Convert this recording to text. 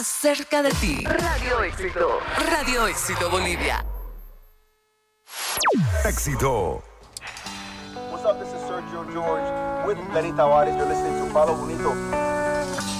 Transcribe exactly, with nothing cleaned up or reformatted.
Cerca de ti. Radio Éxito. Radio Éxito Bolivia. Éxito. What's up? This is Sergio George with Lenny Tavares. You're listening to Palo Bonito.